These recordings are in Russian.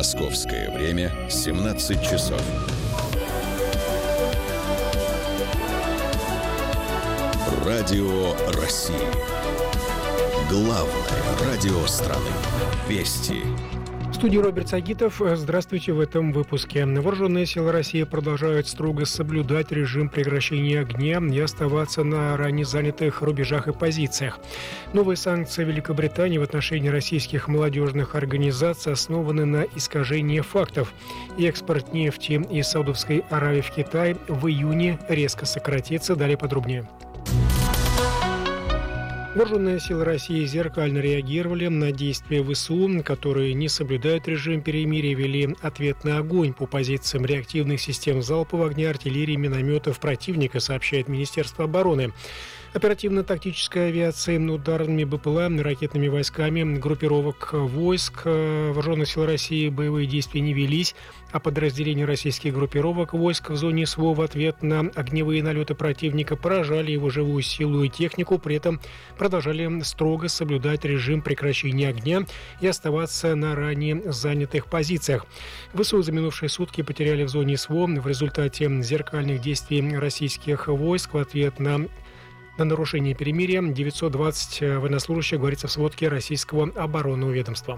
Московское время 17 часов. Радио России. Главное радио страны. Вести. В студии Роберт Сагитов. Здравствуйте в этом выпуске. Вооруженные силы России продолжают строго соблюдать режим прекращения огня и оставаться на ранее занятых рубежах и позициях. Новые санкции Великобритании в отношении российских молодежных организаций основаны на искажении фактов. И экспорт нефти из Саудовской Аравии в Китай в июне резко сократится. Далее подробнее. Вооруженные силы России зеркально реагировали на действия ВСУ, которые не соблюдают режим перемирия, вели ответный огонь по позициям реактивных систем залпового огня, артиллерии, минометов противника, сообщает Министерство обороны. Оперативно-тактической авиацией, ударными БПЛА, ракетными войсками группировок войск Вооруженных сил России боевые действия не велись, а подразделения российских группировок войск в зоне СВО в ответ на огневые налеты противника поражали его живую силу и технику, при этом продолжали строго соблюдать режим прекращения огня и оставаться на ранее занятых позициях. ВСУ за минувшие сутки потеряли в зоне СВО в результате зеркальных действий российских войск в ответ на нарушение перемирия 920 военнослужащих, говорится в сводке российского оборонного ведомства.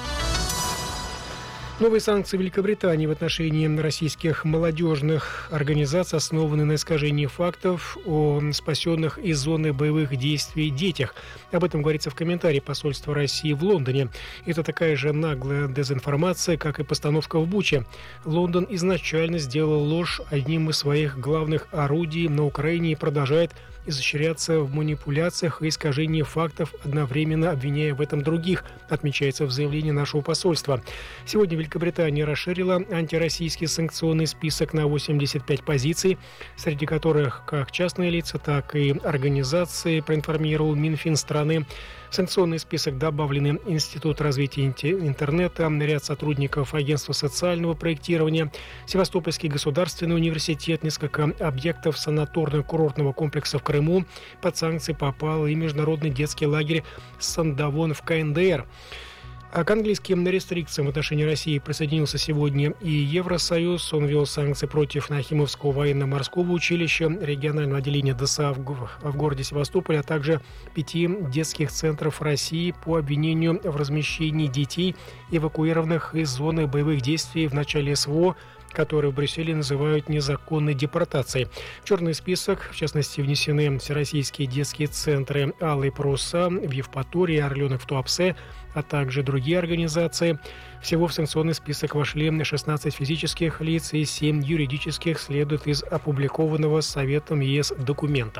Новые санкции Великобритании в отношении российских молодежных организаций основаны на искажении фактов о спасенных из зоны боевых действий детях. Об этом говорится в комментарии посольства России в Лондоне. Это такая же наглая дезинформация, как и постановка в Буче. Лондон изначально сделал ложь одним из своих главных орудий на Украине и продолжает изощряться в манипуляциях и искажении фактов, одновременно обвиняя в этом других, отмечается в заявлении нашего посольства. Сегодня Великобритания расширила антироссийский санкционный список на 85 позиций, среди которых как частные лица, так и организации, проинформировал Минфин страны. В санкционный список добавлены Институт развития интернета, ряд сотрудников Агентства социального проектирования, Севастопольский государственный университет, несколько объектов санаторно-курортного комплекса в Крыму. Под санкции попал и международный детский лагерь Сандавон в КНДР. А к английским рестрикциям в отношении России присоединился сегодня и Евросоюз. Он ввел санкции против Нахимовского военно-морского училища, регионального отделения ДСА в городе Севастополе, а также 5 детских центров России по обвинению в размещении детей, эвакуированных из зоны боевых действий в начале СВО, которые в Брюсселе называют незаконной депортацией. В черный список, в частности, внесены всероссийские детские центры «Алые паруса» в Евпатории, «Орленок» в Туапсе, а также другие организации. Всего в санкционный список вошли 16 физических лиц и 7 юридических, следует из опубликованного Советом ЕС документа.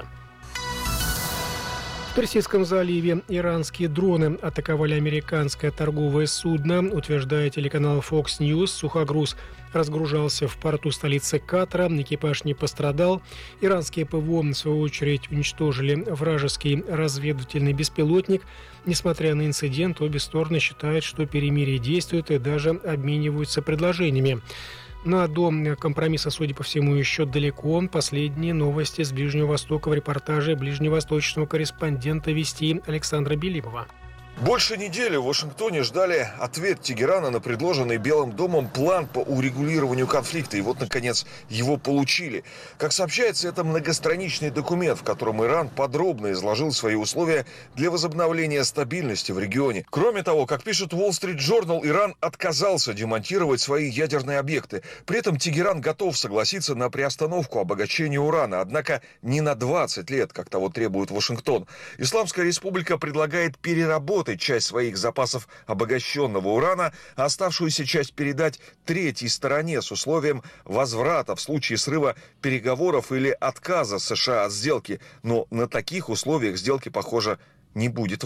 В Персидском заливе иранские дроны атаковали американское торговое судно, утверждает телеканал Fox News. Сухогруз разгружался в порту столицы Катара, экипаж не пострадал. Иранские ПВО, в свою очередь, уничтожили вражеский разведывательный беспилотник. Несмотря на инцидент, обе стороны считают, что перемирие действует и даже обмениваются предложениями. Но до компромисса, судя по всему, еще далеко. Последние новости с Ближнего Востока в репортаже ближневосточного корреспондента «Вести» Александра Белимова. Больше недели в Вашингтоне ждали ответ Тегерана на предложенный Белым домом план по урегулированию конфликта. И вот, наконец, его получили. Как сообщается, это многостраничный документ, в котором Иран подробно изложил свои условия для возобновления стабильности в регионе. Кроме того, как пишет Wall Street Journal, Иран отказался демонтировать свои ядерные объекты. При этом Тегеран готов согласиться на приостановку обогащения урана, однако не на 20 лет, как того требует Вашингтон. Исламская республика предлагает переработать часть своих запасов обогащенного урана, а оставшуюся часть передать третьей стороне с условием возврата в случае срыва переговоров или отказа США от сделки. Но на таких условиях сделки, похоже, не будет.